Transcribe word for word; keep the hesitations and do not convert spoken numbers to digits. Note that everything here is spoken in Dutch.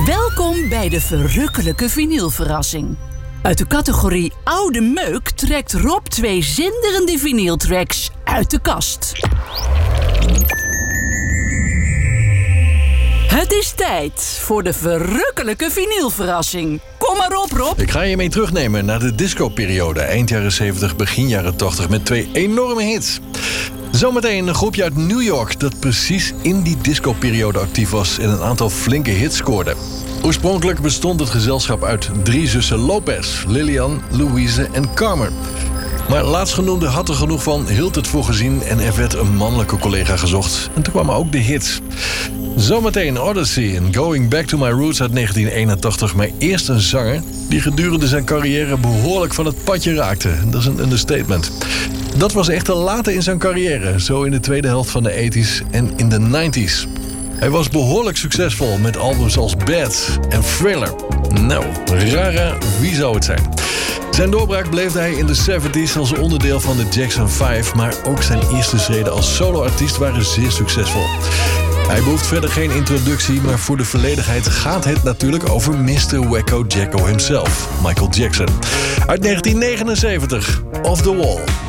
Welkom bij de verrukkelijke vinylverrassing. Uit de categorie Oude Meuk trekt Rob twee zinderende vinyltracks uit de kast. Het is tijd voor de verrukkelijke vinylverrassing. Kom maar op, Rob. Ik ga je mee terugnemen naar de disco-periode. Eind jaren zeventig, begin jaren tachtig met twee enorme hits. Zometeen een groepje uit New York dat precies in die disco-periode actief was en een aantal flinke hits scoorde. Oorspronkelijk bestond het gezelschap uit drie zussen Lopez, Lilian, Louise en Carmen. Maar laatstgenoemde had er genoeg van, hield het voor gezien en er werd een mannelijke collega gezocht. En toen kwamen ook de hits. Zometeen Odyssey en Going Back to My Roots uit negentien eenentachtig. Maar eerst een zanger die gedurende zijn carrière behoorlijk van het padje raakte. Dat is een understatement. Dat was echter later in zijn carrière, zo in de tweede helft van de tachtiger en in de negentiger. Hij was behoorlijk succesvol met albums als Bad en Thriller. Nou, rara, wie zou het zijn? Zijn doorbraak bleef hij in de zeventigers als onderdeel van de Jackson vijf... maar ook zijn eerste schreden als soloartiest waren zeer succesvol. Hij behoeft verder geen introductie, maar voor de volledigheid gaat het natuurlijk over mister Wacko Jacko himself, Michael Jackson. Uit negentien negenenzeventig, Off the Wall.